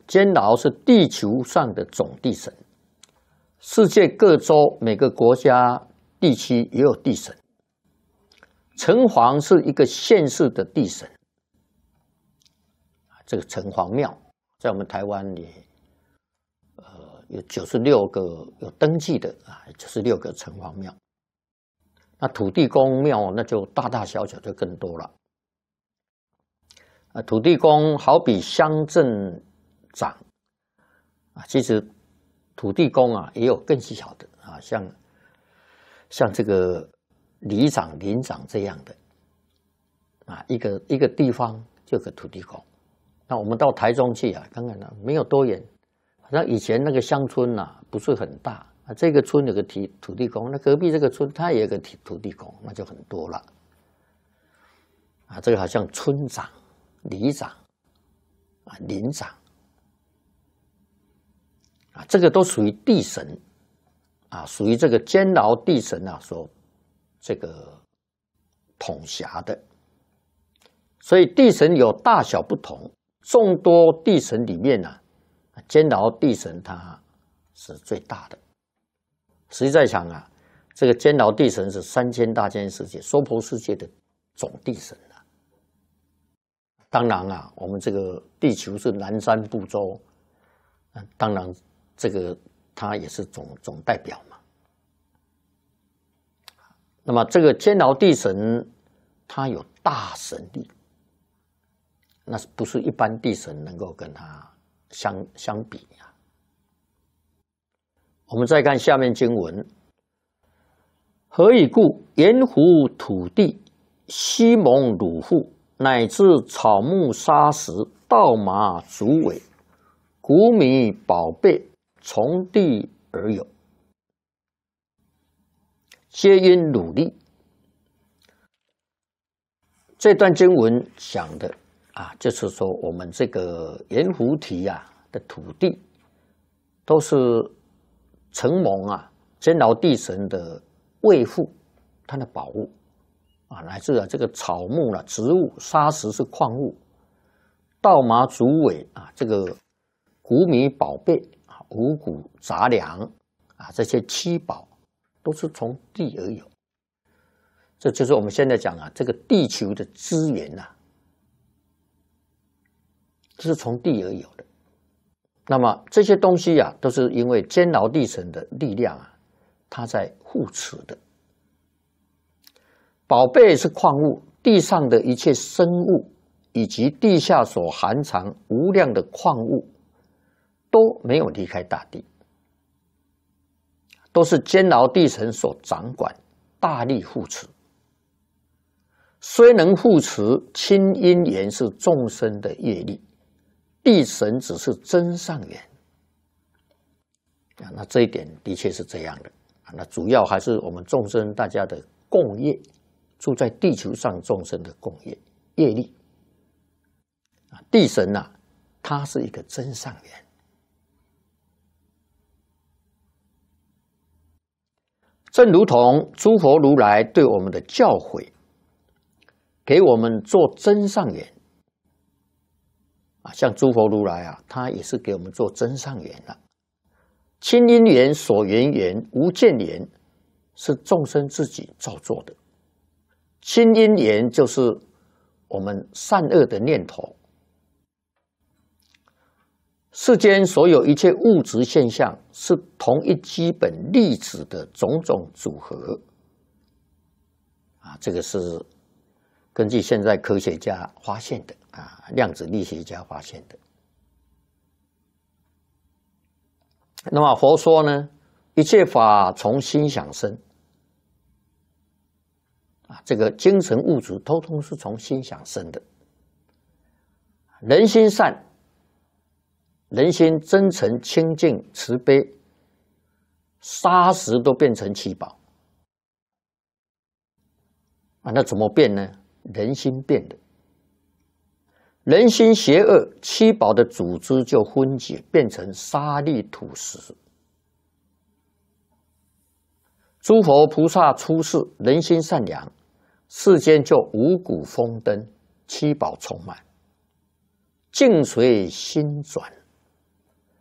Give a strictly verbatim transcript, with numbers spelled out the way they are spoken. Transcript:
监牢是地球上的总地神，世界各州每个国家地区也有地神。城隍是一个县市的地神，这个城隍庙在我们台湾也呃有九十六个有登记的啊，九十六个城隍庙。那土地公庙那就大大小小就更多了。啊，土地公好比乡镇长啊，其实土地公啊也有更小的啊，像像这个里长、邻长这样的啊，一个一个地方就有个土地公。那我们到台中去啊，看看呢，没有多远。那以前那个乡村呐、啊，不是很大啊，这个村有个土土地公，那隔壁这个村它也有个土地公，那就很多了。啊，这个好像村长、里长啊、邻长啊，这个都属于地神啊，属于这个监牢地神啊所这个统辖的。所以地神有大小不同，众多地神里面呢、啊，监牢地神它是最大的。实际在讲啊，这个监牢地神是三千大千世界娑婆世界的总地神啊。当然啊，我们这个地球是南瞻部洲，当然这个它也是总总代表嘛。那么这个监牢地神，它有大神力，那不是一般地神能够跟它相相比啊。我们再看下面经文：何以故？盐湖土地，西蒙鲁户，乃至草木沙石、稻麻竹苇、谷米宝贝，从地而有，皆因努力。这段经文讲的啊，就是说我们这个盐湖堤啊的土地，都是承蒙啊监牢地神的卫护，他的宝物啊，乃至啊这个草木啊、植物、沙石是矿物，稻麻竹苇啊，这个谷米宝贝啊、五谷杂粮啊，这些七宝都是从地而有。这就是我们现在讲啊，这个地球的资源呐、啊，这是从地而有的。那么这些东西啊，都是因为监牢地神的力量啊，它在护持的。宝贝是矿物，地上的一切生物以及地下所含藏无量的矿物，都没有离开大地，都是监牢地神所掌管，大力护持。虽能护持，亲因缘是众生的业力，地神只是真上缘啊。那这一点的确是这样的啊。那主要还是我们众生大家的共业，住在地球上众生的共业业力啊。地神啊，它是一个真上缘。正如同诸佛如来对我们的教诲，给我们做真上缘啊，像诸佛如来啊，他也是给我们做真上缘了。亲因缘、所缘缘、无间缘，是众生自己造作的。亲因缘就是我们善恶的念头。世间所有一切物质现象，是同一基本粒子的种种组合啊，这个是根据现在科学家发现的啊，量子力学家发现的。那么佛说呢，一切法从心想生啊，这个精神物质通通是从心想生的。人心善，人心真诚、清净、慈悲，沙石都变成七宝啊，那怎么变呢？人心变的。人心邪恶，七宝的组织就分解，变成沙砾土石。诸佛菩萨出世，人心善良，世间就五谷丰登，七宝充满，境随心转。